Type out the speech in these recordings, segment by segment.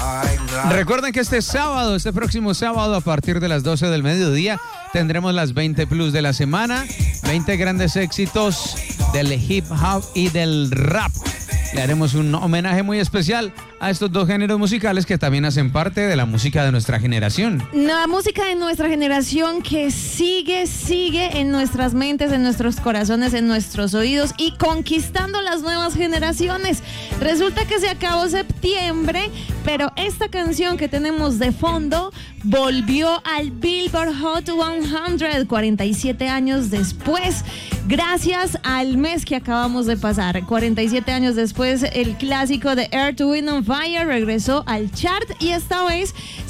Recuerden que este próximo sábado, a partir de las 12 del mediodía, tendremos las 20 plus de la semana, 20 grandes éxitos del hip hop y del rap. Le haremos un homenaje muy especial a estos dos géneros musicales que también hacen parte de la música de nuestra generación. La música de nuestra generación que sigue en nuestras mentes, en nuestros corazones, en nuestros oídos y conquistando las nuevas generaciones. Resulta que se acabó septiembre, pero esta canción que tenemos de fondo volvió al Billboard Hot 100 47 años después, gracias al mes que acabamos de pasar. 47 años después, el clásico de Earth, Wind and Fire regresó al chart y esta vez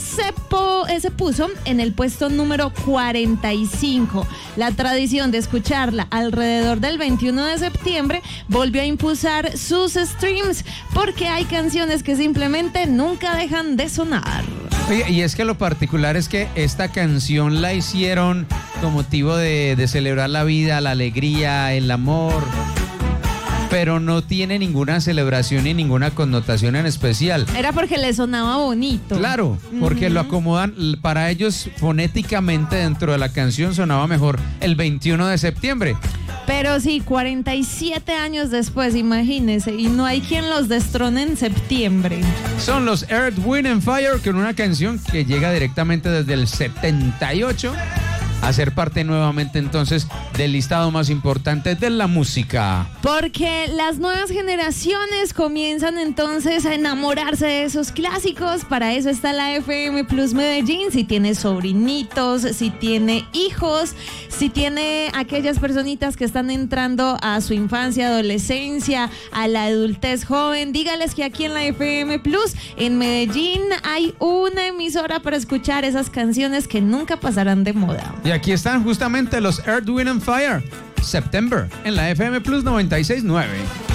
se puso en el puesto número 45. La tradición de escucharla alrededor del 21 de septiembre volvió a impulsar sus streams porque hay canciones que simplemente nunca dejan de sonar. Oye, y es que lo particular es que esta canción la hicieron con motivo de celebrar la vida, la alegría, el amor, pero no tiene ninguna celebración ni ninguna connotación en especial. Era porque le sonaba bonito. Claro, porque lo acomodan, para ellos fonéticamente dentro de la canción sonaba mejor el 21 de septiembre. Pero sí, 47 años después, imagínense, y no hay quien los destrone en septiembre. Son los Earth, Wind and Fire con una canción que llega directamente desde el 78 a ser parte nuevamente entonces del listado más importante de la música. Porque las nuevas generaciones comienzan entonces a enamorarse de esos clásicos. Para eso está la FM Plus Medellín. Si tiene sobrinitos, si tiene hijos, si tiene aquellas personitas que están entrando a su infancia, adolescencia, a la adultez joven, dígales que aquí en la FM Plus, en Medellín, hay una emisora para escuchar esas canciones que nunca pasarán de moda. Y aquí están justamente los Earth, Wind and Fire, September, en la FM Plus 96.9.